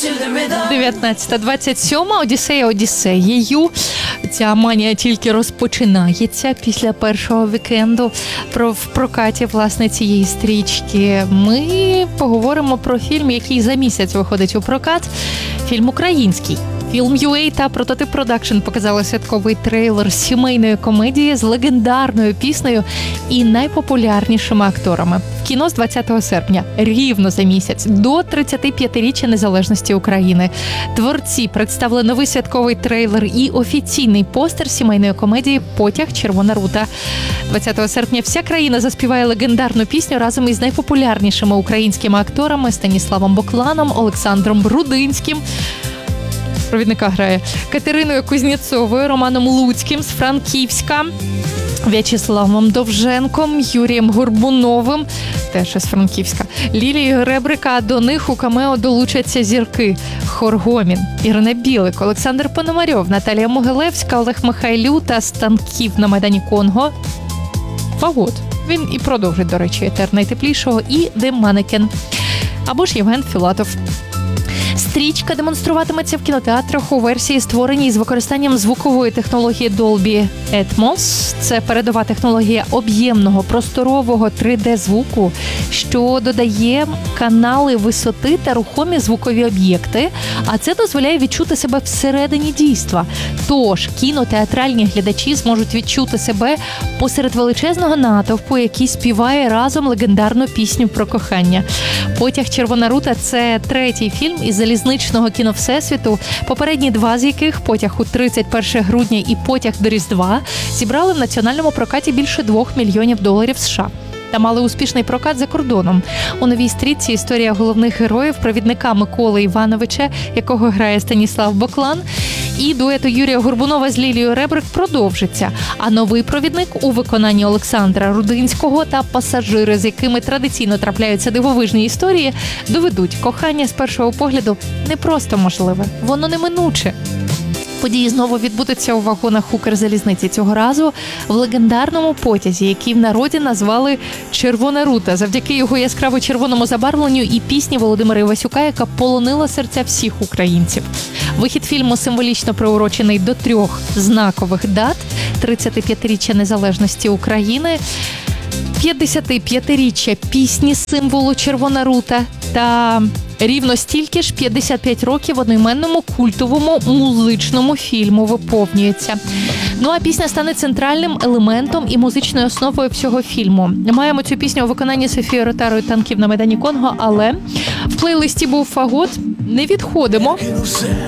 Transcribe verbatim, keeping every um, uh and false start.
дев'ятнадцята двадцять сьома Одіссея Одіссеєю. Ця манія тільки розпочинається після першого вікенду про в прокаті власне цієї стрічки. Ми поговоримо про фільм, який за місяць виходить у прокат. Фільм український. Film ю ей та Прототип Продакшн показали святковий трейлер сімейної комедії з легендарною піснею і найпопулярнішими акторами. В кіно з двадцятого серпня, рівно за місяць, до тридцятип'ятиріччя незалежності України. Творці представили новий святковий трейлер і офіційний постер сімейної комедії «Потяг. Червона рута». двадцятого серпня вся країна заспіває легендарну пісню разом із найпопулярнішими українськими акторами Станіславом Бокланом, Олександром Рудинським, провідника грає, Катериною Кузнєцовою, Романом Луцьким з Франківська, В'ячеславом Довженком, Юрієм Горбуновим, теж із Франківська, Лілією Ребрика, а до них у камео долучаться зірки Хор Гомін, Ірина Білик, Олександр Пономарьов, Наталія Могилевська, Олег Михайлю та Станків на Майдані Конго. Фагот. Він і продовжить, до речі, етер найтеплішого і The Mannequin. Або ж Євген Філатов. Стрічка демонструватиметься в кінотеатрах у версії, створеній з використанням звукової технології Dolby Atmos. Це передова технологія об'ємного, просторового три де-звуку, що додає канали висоти та рухомі звукові об'єкти, а це дозволяє відчути себе всередині дійства. Тож кінотеатральні глядачі зможуть відчути себе посеред величезного натовпу, який співає разом легендарну пісню про кохання. «Потяг. Червона рута» – це третій фільм із залізничного кіновсесвіту, попередні два з яких «Потяг у тридцять перше грудня» і «Потяг до Різдва» зібрали в національному прокаті більше двох мільйонів доларів США. Та мали успішний прокат за кордоном. У новій стрічці історія головних героїв, провідника Миколи Івановича, якого грає Станіслав Боклан, і дуету Юрія Горбунова з Лілією Ребрик продовжиться. А новий провідник у виконанні Олександра Рудинського та пасажири, з якими традиційно трапляються дивовижні історії, доведуть, кохання з першого погляду не просто можливе, воно неминуче. Події знову відбудуться у вагонах Укрзалізниці, цього разу в легендарному потязі, який в народі назвали «Червона рута», завдяки його яскраво червоному забарвленню і пісні Володимира Івасюка, яка полонила серця всіх українців. Вихід фільму символічно приурочений до трьох знакових дат – тридцятип'ятиріччя незалежності України, п'ятдесятип'ятиріччя пісні символу «Червона рута» та рівно стільки ж п'ятдесят п'ять років одноіменному культовому музичному фільму виповнюється. Ну а пісня стане центральним елементом і музичною основою всього фільму. Маємо цю пісню у виконанні Софії Ротару і Танків на Майдані Конго, але в плейлисті був фагот. Не відходимо.